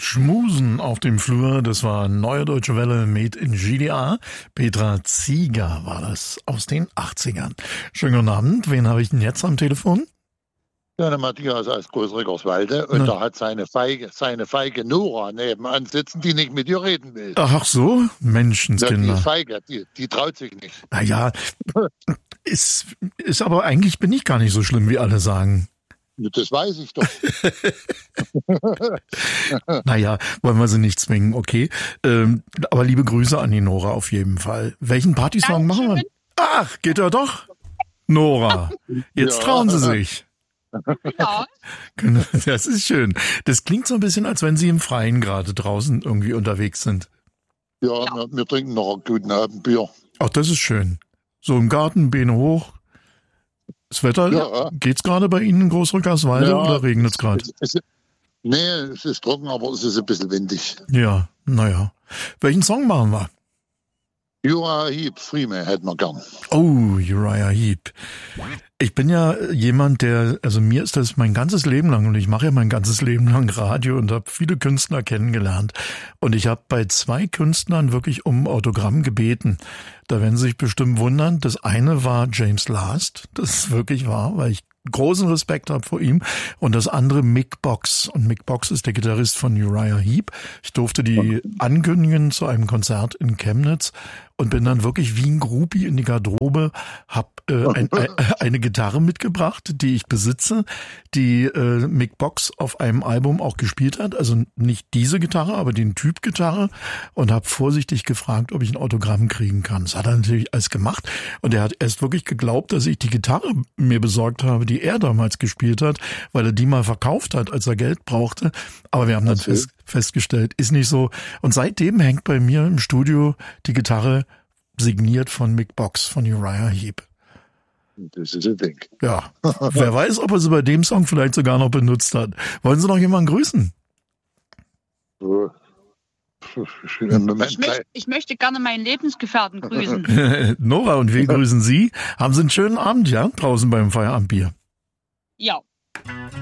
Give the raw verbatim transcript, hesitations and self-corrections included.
Schmusen auf dem Flur, das war Neue Deutsche Welle Made in G D A. Petra Zieger war das aus den achtzigern. Schönen guten Abend, wen habe ich denn jetzt am Telefon? Ja, der Matthias aus Großreckerswalde und da hat seine feige, seine feige Nora nebenan sitzen, die nicht mit dir reden will. Ach so, Menschenskinder. Ja, die ist feige, die, die traut sich nicht. Naja, ist, ist aber eigentlich bin ich gar nicht so schlimm, wie alle sagen. Das weiß ich doch. Naja, wollen wir sie nicht zwingen, okay. Ähm, aber liebe Grüße an die Nora auf jeden Fall. Welchen Partysong machen wir? Ach, geht ja doch. Nora, jetzt ja. Trauen Sie sich. Ja. Das ist schön. Das klingt so ein bisschen, als wenn Sie im Freien gerade draußen irgendwie unterwegs sind. Ja, ja. Wir, wir trinken noch einen guten Abendbier. Ach, das ist schön. So im Garten, Beine hoch. Das Wetter, ja. Geht's gerade bei Ihnen in Großreckerswalde ja, oder regnet es gerade? Nee, es ist trocken, aber es ist ein bisschen windig. Ja, naja. Welchen Song machen wir? Uriah Heep, Freeman hätten wir gern. Oh, Uriah Heep. Ich bin ja jemand, der, also mir ist das mein ganzes Leben lang und ich mache ja mein ganzes Leben lang Radio und habe viele Künstler kennengelernt. Und ich habe bei zwei Künstlern wirklich um Autogramm gebeten. Da werden Sie sich bestimmt wundern. Das eine war James Last, das ist wirklich wahr, weil ich großen Respekt habe vor ihm. Und das andere Mick Box. Und Mick Box ist der Gitarrist von Uriah Heep. Ich durfte die ankündigen zu einem Konzert in Chemnitz und bin dann wirklich wie ein Groupie in die Garderobe, hab äh, ein, ein, eine Gitarre mitgebracht, die ich besitze, die äh, Mick Box auf einem Album auch gespielt hat. Also nicht diese Gitarre, aber den Typ Gitarre. Und habe vorsichtig gefragt, ob ich ein Autogramm kriegen kann. Das hat er natürlich alles gemacht. Und er hat erst wirklich geglaubt, dass ich die Gitarre mir besorgt habe, die er damals gespielt hat, weil er die mal verkauft hat, als er Geld brauchte. Aber wir haben dann fest, festgestellt, ist nicht so. Und seitdem hängt bei mir im Studio die Gitarre signiert von Mick Box, von Uriah Heep. Das ist ein Ding. Ja, wer weiß, ob er sie bei dem Song vielleicht sogar noch benutzt hat. Wollen Sie noch jemanden grüßen? Ich möchte, ich möchte gerne meinen Lebensgefährten grüßen. Nora, und wir grüßen Sie. Haben Sie einen schönen Abend, ja? Draußen beim Feierabendbier. Ja.